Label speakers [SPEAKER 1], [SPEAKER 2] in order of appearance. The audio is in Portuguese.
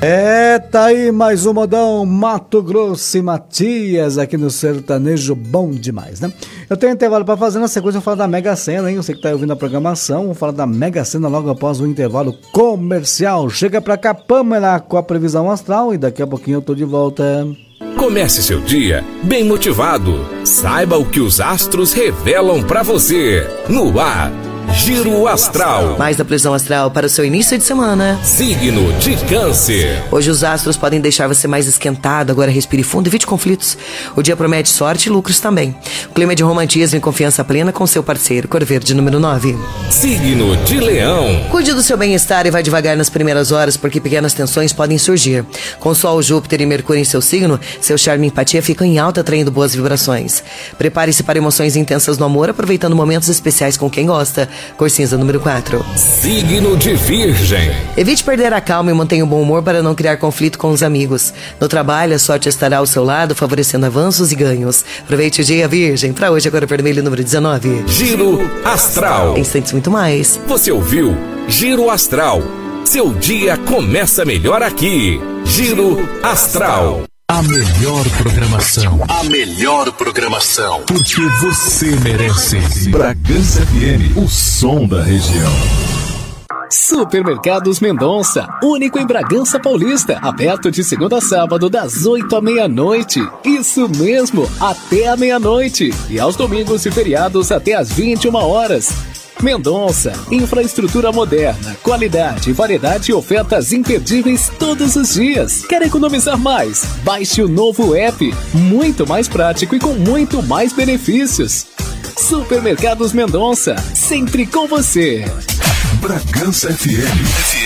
[SPEAKER 1] Tá aí mais um modão Mato Grosso e Matias aqui no Sertanejo Bom Demais, né? Eu tenho intervalo pra fazer, na sequência eu vou falar da Mega Sena, hein? Você que tá ouvindo a programação, vou falar da Mega Sena logo após o intervalo comercial. Chega pra cá, Pamela, com a previsão astral e daqui a pouquinho eu tô de volta.
[SPEAKER 2] Comece seu dia bem motivado. Saiba o que os astros revelam pra você. No ar, Giro Astral.
[SPEAKER 3] Mais da previsão astral para o seu início de semana.
[SPEAKER 2] Signo de Câncer.
[SPEAKER 3] Hoje os astros podem deixar você mais esquentado, agora respire fundo e evite conflitos. O dia promete sorte e lucros também. O clima é de romantismo e confiança plena com seu parceiro, Cor Verde número 9.
[SPEAKER 2] Signo de Leão.
[SPEAKER 3] Cuide do seu bem-estar e vai devagar nas primeiras horas, porque pequenas tensões podem surgir. Com Sol, Júpiter e Mercúrio em seu signo, seu charme e empatia ficam em alta, atraindo boas vibrações. Prepare-se para emoções intensas no amor, aproveitando momentos especiais com quem gosta. Cor cinza número 4.
[SPEAKER 2] Signo de Virgem.
[SPEAKER 3] Evite perder a calma e mantenha o bom humor para não criar conflito com os amigos. No trabalho, a sorte estará ao seu lado, favorecendo avanços e ganhos. Aproveite o dia, Virgem. Para hoje, a Cor Vermelho número 19.
[SPEAKER 2] Giro Astral.
[SPEAKER 3] Instantes muito mais.
[SPEAKER 2] Você ouviu Giro Astral. Seu dia começa melhor aqui. Giro Astral.
[SPEAKER 4] A melhor programação.
[SPEAKER 2] A melhor programação.
[SPEAKER 4] Porque você merece. Bragança FM, o som da região.
[SPEAKER 5] Supermercados Mendonça, único em Bragança Paulista, aberto de segunda a sábado das 8 à meia-noite. Isso mesmo, até a meia-noite. E aos domingos e feriados até às 21 horas. Mendonça, infraestrutura moderna, qualidade, variedade e ofertas imperdíveis todos os dias. Quer economizar mais? Baixe o novo app, muito mais prático e com muito mais benefícios. Supermercados Mendonça, sempre com você.
[SPEAKER 4] Bragança FM.